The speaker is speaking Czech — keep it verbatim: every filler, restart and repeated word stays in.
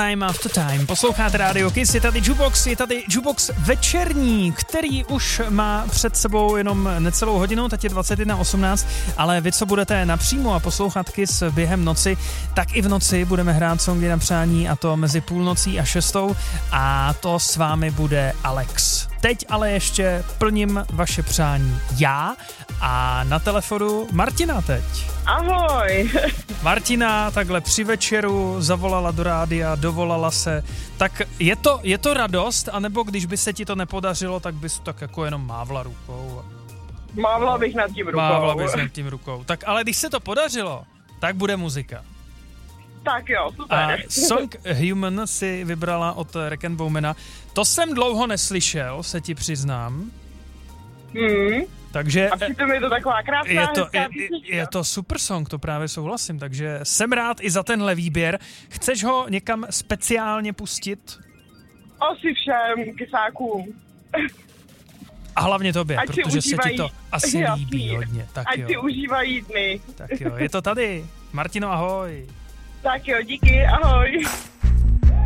Time after time. Posloucháte Radio Kiss, je tady Jukebox, je tady Jukebox večerní, který už má před sebou jenom necelou hodinu, teď je dvacet jedna osmnáct, ale vy, co budete napřímo a poslouchat Kiss během noci, tak i v noci budeme hrát songy na přání, a to mezi půlnocí a šestou, a to s vámi bude Alex. Teď ale ještě plním vaše přání já a na telefonu Martina teď. Ahoj. Martina takhle při večeru zavolala do rádia, dovolala se. Tak je to, je to radost, anebo když by se ti to nepodařilo, tak bys tak jako jenom mávla rukou? Mávla bych nad tím rukou. Mávla bys nad tím rukou. Tak ale když se to podařilo, tak bude muzika. Tak jo, super. A song Human si vybrala od Reckenbaumena. To jsem dlouho neslyšel, se ti přiznám. Hmm. Takže a přitom je to taková krásná, je to, je, je to super song, to právě souhlasím, takže jsem rád i za tenhle výběr. Chceš ho někam speciálně pustit? Asi všem kysákům. A hlavně tobě, ať protože se ti to asi jasný, líbí hodně. Tak ať jo. si užívají dny. Tak jo, je to tady. Martino, ahoj. Tak jo, díky, ahoj.